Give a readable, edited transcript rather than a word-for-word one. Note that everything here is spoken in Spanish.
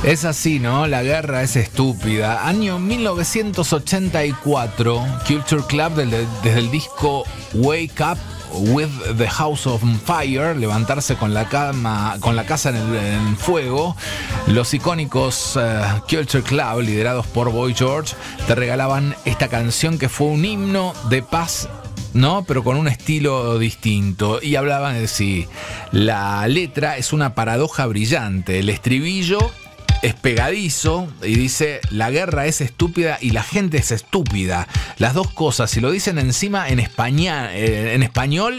Es así, ¿no? La guerra es estúpida. Año 1984, Culture Club, desde el disco Wake Up with the House on Fire, levantarse con la casa en fuego. Los icónicos Culture Club, liderados por Boy George, te regalaban esta canción que fue un himno de paz, ¿no? Pero con un estilo distinto. Y hablaban de sí. La letra es una paradoja brillante. El estribillo es pegadizo y dice: la guerra es estúpida y la gente es estúpida. Las dos cosas, si lo dicen encima en español,